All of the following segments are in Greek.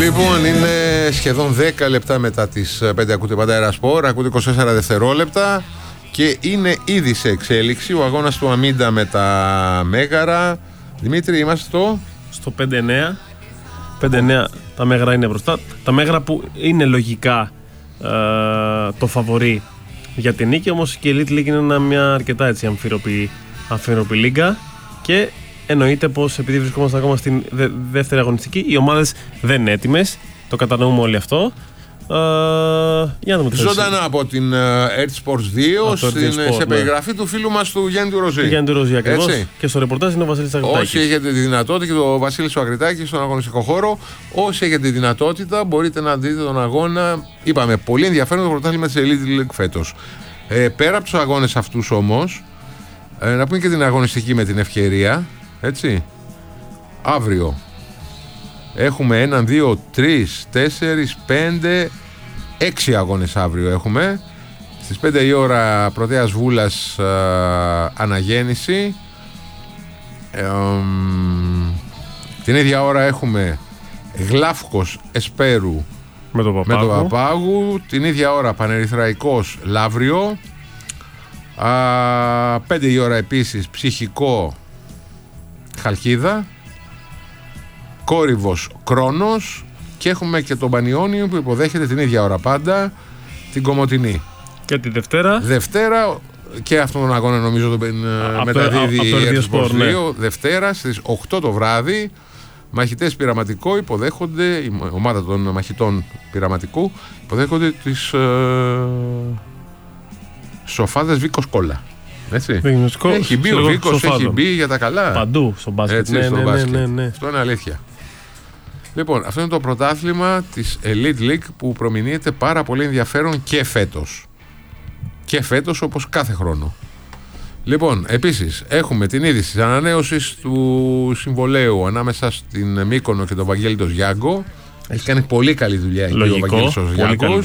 Λοιπόν, είναι σχεδόν 10 λεπτά μετά τις 5. Ακούτε Παντέρα Σπορ, ακούτε 24 δευτερόλεπτα και είναι ήδη σε εξέλιξη ο αγώνας του Αμίντα με τα Μέγαρα. Δημήτρη, είμαστε στο 5-9. 5-9 τα Μέγαρα είναι μπροστά. Τα Μέγαρα που είναι λογικά το φαβορί για την νίκη, όμως και η Elite League είναι μια αρκετά έτσι αμφίροπη λίγκα και εννοείται πως επειδή βρισκόμαστε ακόμα στην δεύτερη αγωνιστική, οι ομάδες δεν είναι έτοιμες. Το κατανοούμε όλοι αυτό. Για να δούμε. Ζωντανά από την Earth Sports 2 σε περιγραφή του φίλου μας του Γιάννη του Ροζή. Γιάννη του Ροζή, ακριβώς. Και στο ρεπορτάζ είναι ο Βασίλης Αγριτάκης. Όσοι έχετε τη δυνατότητα, και το Βασίλης ο Αγριτάκης στον αγωνιστικό χώρο, όσοι έχετε τη δυνατότητα, μπορείτε να δείτε τον αγώνα. Είπαμε, πολύ ενδιαφέρον το πρωτάθλημα της Elite League φέτος. Πέρα από τους αγώνες αυτούς όμως, να πούμε και την αγωνιστική με την ευκαιρία. Έτσι. Αύριο έχουμε 1, 2, 3, 4, 5, 6 αγώνες αύριο έχουμε. Στις 5 η ώρα Πρωτέας Βούλας αναγέννηση. Την ίδια ώρα έχουμε Γλάφκος Εσπέρου με το Παπάγου. Την ίδια ώρα Πανερυθραϊκός Λαύριο. 5 η ώρα επίσης Ψυχικό Χαλκίδα, Κόρυβος Κρόνος και έχουμε και τον Πανιόνιο που υποδέχεται την ίδια ώρα πάντα την Κομοτηνή. Και τη Δευτέρα και αυτόν τον αγώνα νομίζω μεταδίδει η Earth Sports 2. Δευτέρα στις 8 το βράδυ μαχητές πειραματικό υποδέχονται, η ομάδα των μαχητών πειραματικού υποδέχονται τις σοφάδες Βίκος Κόλλα. Έτσι. Έχει μπει ο Βίκος, έχει μπει για τα καλά. Παντού στο μπάσκετ. Έτσι, ναι. Αυτό είναι αλήθεια. Λοιπόν, αυτό είναι το πρωτάθλημα της Elite League που προμηνύεται πάρα πολύ ενδιαφέρον και φέτος. Και φέτος όπως κάθε χρόνο. Λοιπόν, επίσης έχουμε την είδηση της ανανέωσης του συμβολαίου ανάμεσα στην Μύκονο και τον Βαγγέλη τον Γιάγκο. Έχει κάνει πολύ καλή δουλειά εκεί ο Βαγγέλης ο Γιάγκος.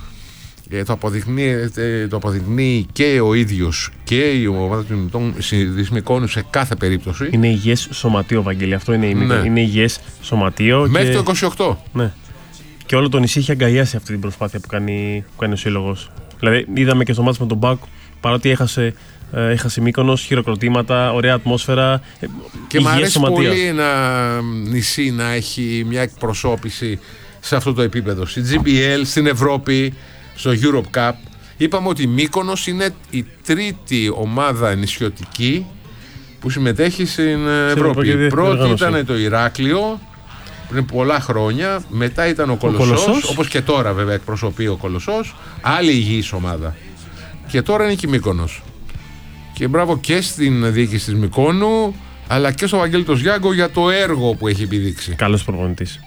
Το αποδεικνύει και ο ίδιος και η ομάδα της Μυκόνου σε κάθε περίπτωση. Είναι υγιές σωματείο, Βαγγέλη. Αυτό είναι, είναι υγιές σωματείο. Μέχρι το 28. Ναι. Και όλο το νησί έχει αγκαλιάσει αυτή την προσπάθεια που κάνει ο σύλλογος. Δηλαδή, είδαμε και στο μάτς με τον Μπάκ, παρότι έχασε Μύκονος, χειροκροτήματα, ωραία ατμόσφαιρα. Και μου αρέσει σωματείο. Πολύ ένα νησί να έχει μια εκπροσώπηση σε αυτό το επίπεδο. Στη GBL, στην Ευρώπη, στο Europe Cup. Είπαμε ότι η Μύκονος είναι η τρίτη ομάδα νησιωτική που συμμετέχει στην Ευρώπη. Πρώτη ήταν το Ηράκλειο πριν πολλά χρόνια, μετά ήταν ο Κολοσσός, όπως και τώρα βέβαια εκπροσωπεί ο Κολοσσός, άλλη υγιής ομάδα. Και τώρα είναι και η Μύκονος. Και μπράβο και στην διοίκηση της Μυκόνου, αλλά και στο Βαγγέλη τον Γιάγκο για το έργο που έχει επιδείξει. Καλός προπονητής.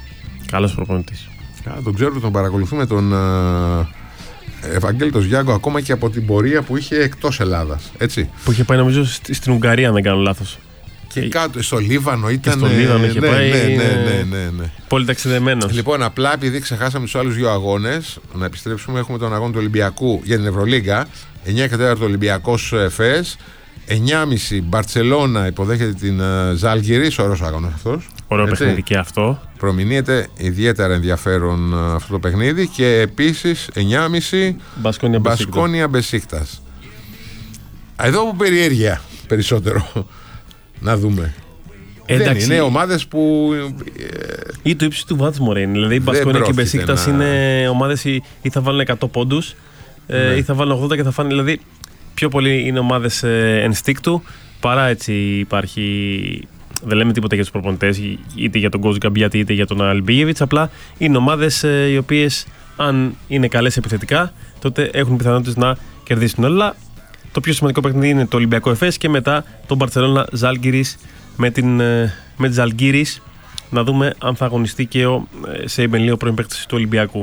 Τον ξέρουμε, τον παρακολουθούμε τον Ευαγγέλη τον Γιάγκο ακόμα και από την πορεία που είχε εκτός Ελλάδας. Έτσι. Που είχε πάει νομίζω στην Ουγγαρία, αν δεν κάνω λάθος. Και κάτω, στο Λίβανο ήταν. Και στο Λίβανο είχε πάει. Ναι. Πολύ ταξιδεμένος. Λοιπόν, απλά επειδή ξεχάσαμε τους άλλους δύο αγώνες, να επιστρέψουμε. Έχουμε τον αγώνα του Ολυμπιακού για την Ευρωλίγκα. 9 και 4 Ολυμπιακός ΕΦΕΣ. 9.30 Μπαρτσελώνα υποδέχεται την Ζάλγκιρις. Ωραίος αγώνας αυτός. Ωραίο παιχνίδι και αυτό. Προμηνύεται ιδιαίτερα ενδιαφέρον αυτό το παιχνίδι. Και επίσης 9.30 Μπασκόνια Μπεσίκτας. Εδώ που περιέργεια περισσότερο να δούμε. Δεν είναι ομάδες που. Ή το ύψος του βάθους μωρέ. Δηλαδή η Μπασκόνια και η Μπεσίκτας είναι ομάδες ή θα βάλουν 100 πόντους ή θα βάλουν 80 και θα φάνε. Δηλαδή πιο πολύ είναι ομάδες ενστίκτου παρά έτσι υπάρχει. Δεν λέμε τίποτα για τους προπονητές, είτε για τον Κόζι Καμπιάτη είτε για τον Αλμπίγεβιτς. Απλά είναι ομάδες οι οποίες, αν είναι καλές επιθετικά, τότε έχουν πιθανότητες να κερδίσουν. Αλλά το πιο σημαντικό παιχνίδι είναι το Ολυμπιακό ΕΦΕΣ και μετά το Μπαρτσελώνα Ζάλγκιρις με τη Ζαλγκίρις. Να δούμε αν θα αγωνιστεί και ο Σέιμπεν, ο πρώην παίκτης του Ολυμπιακού.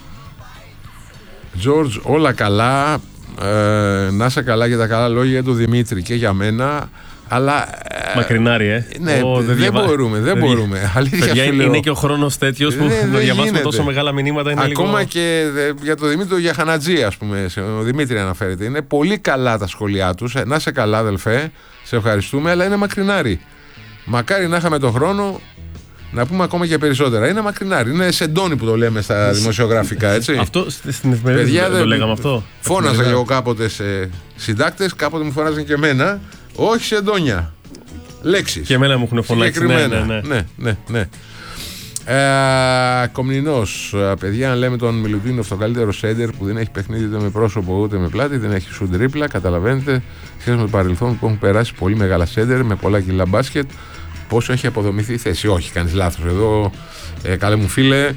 George, όλα καλά. Να είσαι καλά για τα καλά λόγια του Δημήτρη και για μένα. Αλλά. Μακρινάρι, Ναι, δεν μπορούμε. Αλήθεια σου λέω. Είναι και ο χρόνος τέτοιος που να διαβάσουμε τόσο μεγάλα μηνύματα. Είναι ακόμα λίγο. Και για τον Δημήτρη Γιαχανατζή, ας πούμε. Ο Δημήτρη αναφέρεται. Είναι πολύ καλά τα σχόλιά του. Να είσαι καλά, αδελφέ. Σε ευχαριστούμε, αλλά είναι μακρινάρι. Μακάρι να είχαμε τον χρόνο Να πούμε ακόμα και περισσότερα. Είναι μακρινάρι. Είναι σεντόνι που το λέμε στα δημοσιογραφικά, έτσι. Αυτό στην εφημερίδα δεν το λέγαμε αυτό. Φώναζα και εγώ κάποτε σε συντάκτες, κάποτε μου φωνάζαν και εμένα. Όχι σεντόνια. Λέξεις. Και εμένα μου έχουν φωνάξει. Ναι. Κομνηνός. Παιδιά, αν λέμε τον Μιλουτίνοφ το καλύτερο σέντερ που δεν έχει παιχνίδι ούτε με πρόσωπο ούτε με πλάτη, δεν έχει σουντ τρίπλα, καταλαβαίνετε, σχέση με το παρελθόν που έχουν περάσει πολύ μεγάλα σέντερ με πολλά κιλά μπάσκετ, πόσο έχει αποδομηθεί η θέση. Όχι, κάνεις λάθος εδώ, καλέ μου φίλε.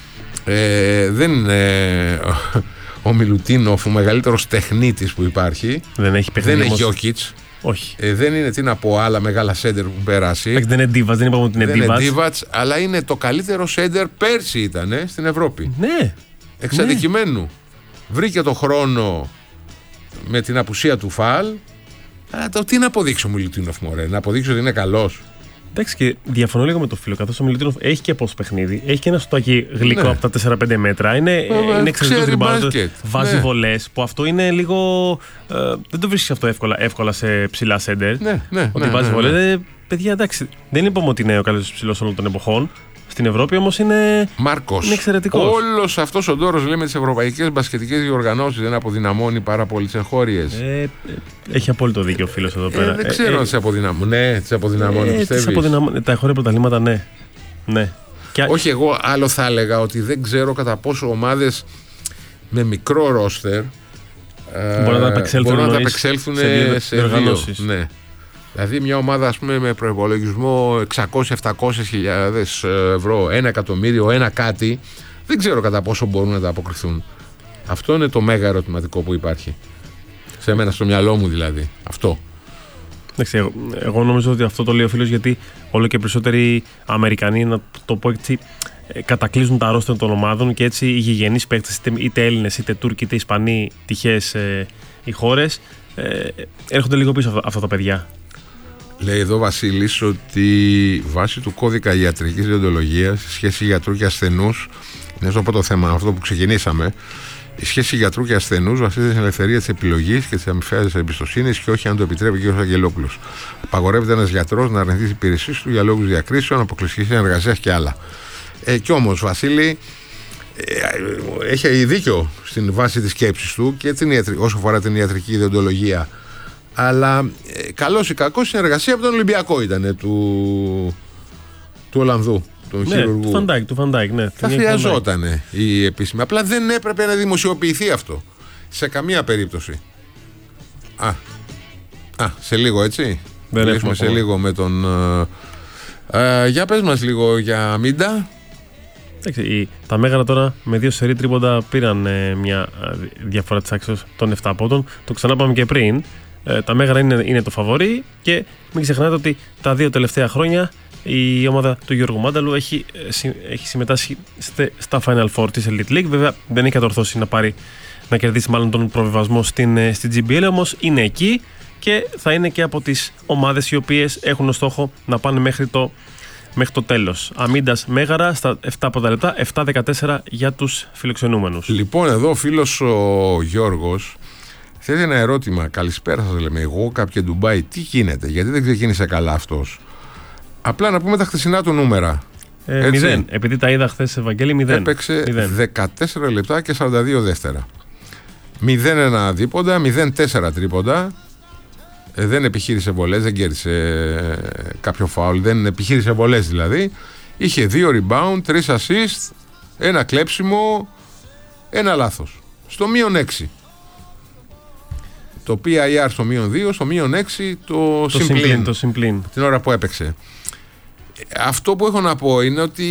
Δεν είναι ο Μιλουτίνοφ ο μεγαλύτερος τεχνίτης που υπάρχει. Δεν έχει παιχνίδι. Δεν έχει Γιόκιτς. Όχι. Δεν είναι, τι να πω, άλλα μεγάλα σέντερ που έχουν περάσει. Δεν είναι ντίβας, δεν είπαμε ότι είναι ντίβας. Δεν είναι ντίβας, αλλά είναι το καλύτερο σέντερ πέρσι ήταν στην Ευρώπη. Ναι. Εξαντικειμένου. Ναι. Βρήκε το χρόνο με την απουσία του Φαλ. Αλλά τι να αποδείξω ο Μιλουτίνοφ, μωρέ, να αποδείξω ότι είναι καλός. Εντάξει, και διαφωνώ λίγο με το φίλο. Καθώς ο Μιλουτίνοφ έχει και post παιχνίδι, έχει και ένα σουτάκι γλυκό από τα 4-5 μέτρα. Είναι εξαιρετικός ριμπάουντ. Βάζει βολές, που αυτό είναι λίγο. Δεν το βρίσκεις αυτό εύκολα σε ψηλά σέντερ. Ότι βάζει βολές. Παιδιά, εντάξει, δεν είπαμε ότι είναι ο καλύτερος ψηλός όλων των εποχών. Στην Ευρώπη όμως είναι εξαιρετικός. Όλος αυτός ο ντόρος, λέμε, τις ευρωπαϊκές μπασκετικές διοργανώσεις δεν αποδυναμώνει πάρα πολύ τις εγχώριες. Έχει απόλυτο δίκιο ο φίλος εδώ πέρα. Δεν ξέρω αν τις αποδυναμώνει. Ναι, τις αποδυναμώνει, πιστεύεις? Τα εγχώρια πρωταθλήματα, ναι. Όχι, εγώ άλλο θα έλεγα ότι δεν ξέρω κατά πόσο ομάδες με μικρό ρόστερ μπορούν να τα απεξέλθουν σε διοργανώσεις. Ναι. Δηλαδή μια ομάδα, ας πούμε, με προϋπολογισμό 600-700 χιλιάδες ευρώ, 1 εκατομμύριο, ένα κάτι, δεν ξέρω κατά πόσο μπορούν να τα αποκριθούν. Αυτό είναι το μέγα ερωτηματικό που υπάρχει. Σε μένα, στο μυαλό μου δηλαδή. Αυτό. Εγώ νομίζω ότι αυτό το λέει ο φίλος, γιατί όλο και περισσότεροι Αμερικανοί, να το πω έτσι, κατακλείζουν τα ρόστερ των ομάδων και έτσι οι γηγενείς παίκτες, είτε Έλληνες, είτε Τούρκοι, είτε Ισπανοί, τυχαίες οι χώρες, έρχονται λίγο πίσω αυτά τα παιδιά. Λέει εδώ Βασίλης ότι βάσει του κώδικα ιατρικής διοντολογίας η σχέση γιατρού και ασθενούς, είναι στο πρώτο θέμα αυτό που ξεκινήσαμε, η σχέση γιατρού και ασθενούς βασίζεται στην ελευθερία της επιλογής και της αμοιβαίας εμπιστοσύνης και όχι αν το επιτρέπει ο κ. Αγγελόπουλος. Απαγορεύεται ένας γιατρός να αρνηθεί τις υπηρεσίες του για λόγους διακρίσεων, αποκλειστικής συνεργασίας και άλλα. Κι όμως, Βασίλη, έχει δίκιο στην βάση της σκέψης του και όσο αφορά την ιατρική διοντολογία. Αλλά καλός ή κακός συνεργασία από τον Ολυμπιακό ήταν του Ολλανδού, του χειρουργού. Του Φαντάικ, ναι. Θα χρειαζόταν η επίσημη. Απλά δεν έπρεπε να δημοσιοποιηθεί αυτό. Σε καμία περίπτωση. Σε λίγο, έτσι. Δεν έχουμε σε λίγο με τον. Για πες μας λίγο για Μίντα. Τα Μέγαρα τώρα με 2 σερί τρίποντα πήραν μια διαφορά της άξιος των 7 πόντων. Το ξανάπαμε και πριν. Τα Μέγαρα είναι το φαβορί και μην ξεχνάτε ότι τα 2 τελευταία χρόνια η ομάδα του Γιώργου Μάνταλου έχει συμμετάσχει στα Final Four της Elite League. Βέβαια δεν έχει κατορθώσει να κερδίσει μάλλον τον προβιβασμό στην GBL, όμως είναι εκεί και θα είναι και από τις ομάδες οι οποίες έχουν ως στόχο να πάνε μέχρι το τέλος. Αμίντας Μέγαρα στα 7 πρώτα λεπτά, 7-14 για τους φιλοξενούμενους. Λοιπόν, εδώ ο φίλος ο Γιώργος θέτει ένα ερώτημα. Καλησπέρα σας, λέμε. Εγώ κάποια Ντουμπάι, τι γίνεται, γιατί δεν ξεκίνησε καλά αυτός? Απλά να πούμε τα χθεσινά του νούμερα. 0. Επειδή τα είδα χθες, Ευαγγέλη, 0. Έπαιξε 14 λεπτά και 42 δεύτερα. 0-1 δίποντα, 0-4 τρίποντα. Δεν επιχείρησε βολές, δεν κέρδισε κάποιο φάουλ, δεν επιχείρησε βολές δηλαδή. Είχε 2 rebound, 3 assist, 1 κλέψιμο, 1 λάθος. Στο μείον 6. Το PIR στο μείον 2, στο μείον 6 το συμπλήν. Την ώρα που έπαιξε. Αυτό που έχω να πω είναι ότι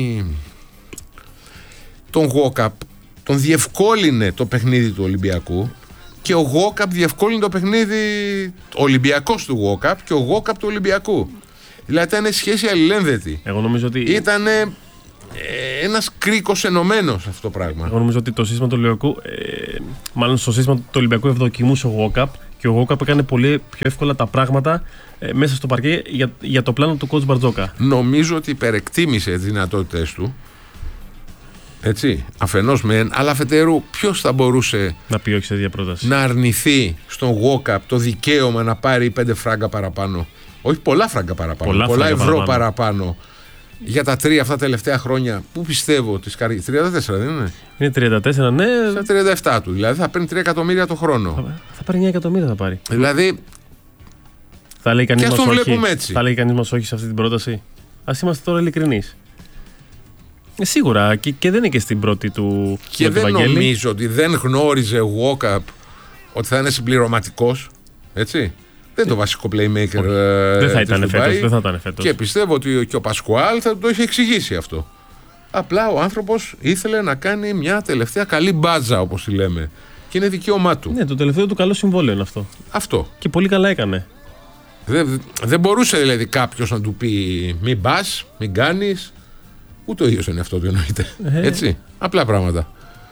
τον Γόκαπ τον διευκόλυνε το παιχνίδι του Ολυμπιακού και ο Γόκαπ διευκόλυνε το παιχνίδι Ολυμπιακός του Γόκαπ και ο Γόκαπ του Ολυμπιακού. Δηλαδή ήταν σχέση αλληλένδετη. Εγώ νομίζω ότι ήταν ένας κρίκος ενωμένος αυτό το πράγμα. Εγώ νομίζω ότι το σύστημα του Ολυμπιακού, μάλλον στο σύστημα του Ολυμπιακού ευδοκιμούσε ο Γόκαπ και ο Γόκαπ έκανε πολύ πιο εύκολα τα πράγματα μέσα στο παρκέ για το πλάνο του coach Μπαρτζόκα. Νομίζω ότι υπερεκτίμησε τις δυνατότητες του. Έτσι, αφενός μεν, αλλά αφετέρου ποιος θα μπορούσε να πει όχι σε διαπρόταση, να αρνηθεί στον Γόκαπ το δικαίωμα να πάρει 5 φράγκα παραπάνω, όχι πολλά φράγκα παραπάνω, πολλά ευρώ παραπάνω για τα 3 αυτά τελευταία χρόνια που πιστεύω της καριέρας. 34 δεν είναι? Είναι 34, ναι. Στα 37 του. Δηλαδή θα παίρνει 3 εκατομμύρια το χρόνο. Θα πάρει 9 εκατομμύρια θα πάρει. Δηλαδή. Θα λέει κανείς μας όχι. Έτσι. Θα λέει κανείς μας όχι σε αυτή την πρόταση. Ας είμαστε τώρα ειλικρινείς. Σίγουρα και δεν είναι και στην πρώτη του. Και δεν νομίζω ότι δεν γνώριζε ο Walkup ότι θα είναι συμπληρωματικός. Έτσι. Δεν είναι το βασικό playmaker. Δεν θα ήταν φέτος. Και πιστεύω ότι και ο Πασκουάλ θα το είχε εξηγήσει αυτό. Απλά ο άνθρωπος ήθελε να κάνει μια τελευταία καλή μπάζα, όπως τη λέμε. Και είναι δικαίωμά του. Ναι, το τελευταίο του καλό συμβόλαιο είναι αυτό. Αυτό. Και πολύ καλά έκανε. Δεν μπορούσε δηλαδή κάποιος να του πει μην πας, μην κάνεις. Ούτε ο ίδιος είναι αυτό το εννοείται. Έτσι. Απλά πράγματα.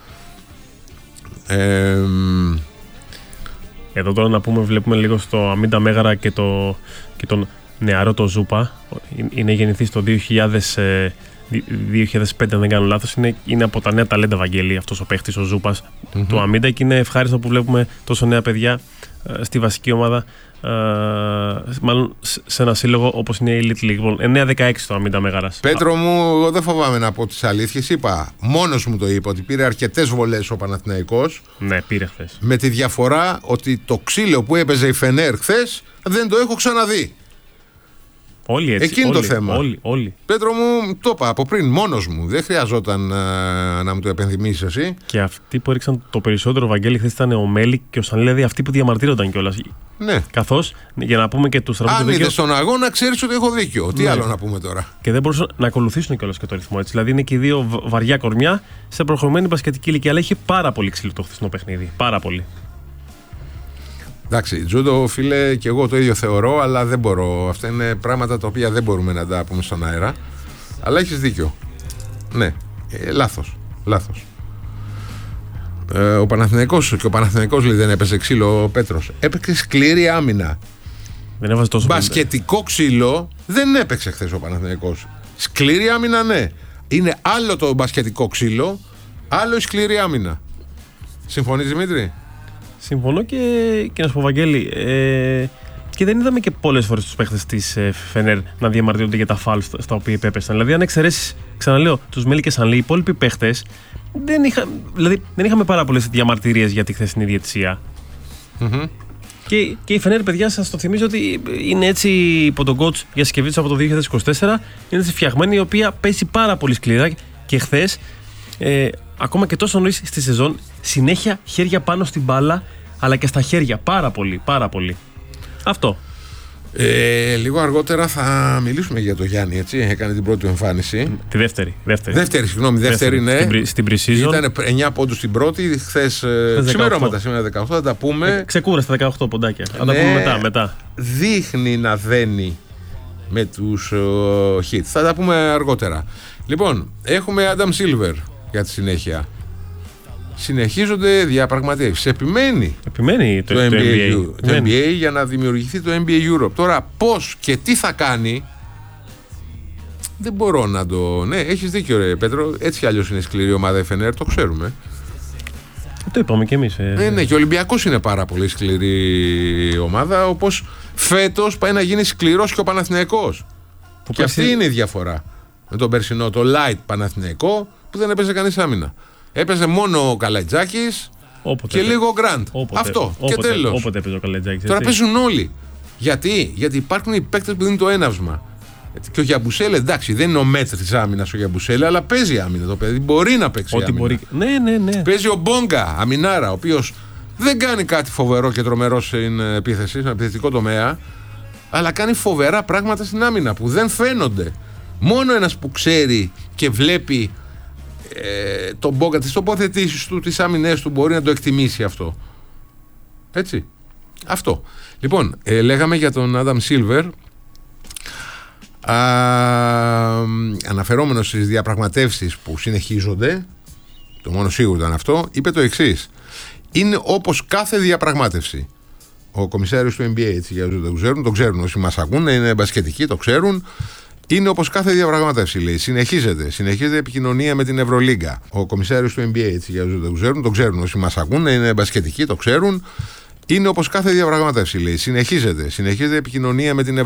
Εδώ τώρα να πούμε, βλέπουμε λίγο στο Αμίντα Μέγαρα και τον νεαρό το Ζούπα. Είναι γεννηθεί στο 2005, αν δεν κάνω λάθος. Είναι από τα νέα ταλέντα, Βαγγέλη, αυτός ο παίχτης, ο Ζούπας του Αμίντα, και είναι ευχάριστο που βλέπουμε τόσο νέα παιδιά στη βασική ομάδα, μάλλον σε ένα σύλλογο όπως είναι η Little League. 9-16 το Αμίντα Μέγαρας. Πέτρο μου, εγώ δεν φοβάμαι να πω τις αλήθειες. Μόνος μου το είπα ότι πήρε αρκετές βολές ο Παναθηναϊκός. Ναι, πήρε χθες. Με τη διαφορά ότι το ξύλο που έπαιζε η Φενέρ χθες δεν το έχω ξαναδεί. Όλοι έτσι. Εκείνο το θέμα. Όλοι. Πέτρο μου, το είπα από πριν, μόνος μου. Δεν χρειαζόταν να μου το επενθυμίσεις εσύ. Και αυτοί που έριξαν το περισσότερο, Βαγγέλη, χθες ήταν ο Μέλικ και ο Σανλή, δηλαδή αυτοί που διαμαρτύρονταν κιόλας. Ναι. Καθώς, για να πούμε και τους στραβούς. Αν είδες στον αγώνα, ξέρεις ότι έχω δίκιο. Ναι. Τι άλλο να πούμε τώρα. Και δεν μπορούσαν να ακολουθήσουν κιόλας και το ρυθμό έτσι. Δηλαδή είναι και οι δύο βαριά κορμιά σε προχωρημένη μπασκετική ηλικία. Αλλά είχε πάρα πολύ ξύλο το χθεσινό παιχνίδι. Πάρα πολύ. Εντάξει, τζούντο, φίλε, και εγώ το ίδιο θεωρώ, αλλά δεν μπορώ. Αυτά είναι πράγματα τα οποία δεν μπορούμε να τα πούμε στον αέρα. Αλλά έχεις δίκιο. Ναι, λάθος. Ο Παναθηναϊκός λέει δεν έπαιζε ξύλο, ο Πέτρος. Έπαιξε σκληρή άμυνα. Δεν έβαζε τόσο μπασκετικό ξύλο δεν έπαιξε χθες ο Παναθηναϊκός. Σκληρή άμυνα, ναι. Είναι άλλο το μπασκετικό ξύλο, άλλο η σκληρή άμυνα. Συμφωνείς, Δημήτρη? Συμφωνώ και να σου πω, Βαγγέλη, και δεν είδαμε και πολλές φορές τους παίχτες της Φενέρ να διαμαρτύρονται για τα φάουλ στα οποία επέπεσαν. Δηλαδή, αν εξαιρέσεις, ξαναλέω, τους Μέλη και Σανλή, οι υπόλοιποι παίχτες δεν είχαμε πάρα πολλές διαμαρτυρίες για τη χθεσινή διαιτησία. Mm-hmm. Και η Φενέρ, παιδιά, σας το θυμίζω ότι είναι έτσι υπό τον coach για συσκευή του από το 2024. Είναι έτσι φτιαγμένη, η οποία πέσει πάρα πολύ σκληρά και χθες. Ακόμα και τόσο νωρίς στη σεζόν, συνέχεια χέρια πάνω στην μπάλα, αλλά και στα χέρια. Πάρα πολύ. Αυτό. Λίγο αργότερα θα μιλήσουμε για το Γιάννη, έτσι. Έκανε την πρώτη του εμφάνιση. Τη δεύτερη. Δεύτερη, ναι. Στην pre-season. Ήταν 9 πόντους στην πρώτη, χθες ξημερώματα, σήμερα 18. Θα τα πούμε. Ξεκούρασε τα 18 ποντάκια. Θα τα πούμε μετά. Δείχνει να δένει με τους hits. Θα τα πούμε αργότερα. Λοιπόν, έχουμε Adam Silver για τη συνέχεια. Συνεχίζονται διαπραγματεύσεις. Επιμένει το NBA για να δημιουργηθεί το NBA Europe. Τώρα πώς και τι θα κάνει δεν μπορώ να το... Ναι, έχεις δίκιο, ρε Πέτρο. Έτσι κι αλλιώς είναι σκληρή ομάδα FNR, το ξέρουμε. Το είπαμε κι εμείς. Ναι, και ο Ολυμπιακός είναι πάρα πολύ σκληρή ομάδα, όπως φέτος πάει να γίνει σκληρός και ο Παναθηναϊκός. Και αυτή είναι η διαφορά με τον περσινό, το light Παναθηναϊκό, που δεν έπαιζε κανείς άμυνα. Έπαιζε μόνο ο Καλατζάκης και λίγο ο Γκραντ. Αυτό. Και τέλος. Όποτε έπαιζε ο Καλατζάκης. Τώρα παίζουν όλοι. Γιατί υπάρχουν οι παίκτες που δίνουν το έναυσμα. Και ο Γιαμπουσέλε, εντάξει, δεν είναι ο μέτρης της άμυνας ο Γιαμπουσέλε, αλλά παίζει άμυνα το παιδί. Μπορεί να παίξει άμυνα. Μπορεί. Ναι. Παίζει ο Μπόγκα, αμυνάρα, ο οποίος δεν κάνει κάτι φοβερό και τρομερό στην επίθεση, στον επιθετικό τομέα, αλλά κάνει φοβερά πράγματα στην άμυνα που δεν φαίνονται. Μόνο ένας που ξέρει και βλέπει τον Μπόγκα, τις τοποθετήσεις του, τις άμυνες του, μπορεί να το εκτιμήσει αυτό. Έτσι. Αυτό. Λοιπόν, λέγαμε για τον Adam Silver. Αναφερόμενος στις διαπραγματεύσεις που συνεχίζονται, το μόνο σίγουρο ήταν αυτό, είπε το εξής: είναι όπως κάθε διαπραγμάτευση. Ο κομισάριος του NBA, έτσι, για όσους δεν το ξέρουν, το ξέρουν όσοι μας ακούν, είναι μπασκετικοί, το ξέρουν. Είναι όπως κάθε διαπραγματεύση, λέει. Συνεχίζεται επικοινωνία με την Ευρωλίγκα. Ο κομισάριος του NBA, έτσι, για όσους δεν το ξέρουν, το ξέρουν όσοι μας ακούν, είναι μπασκετικοί, το ξέρουν. Είναι όπως κάθε διαπραγματεύση, λέει. Συνεχίζεται επικοινωνία με την Ευρωλίγκα.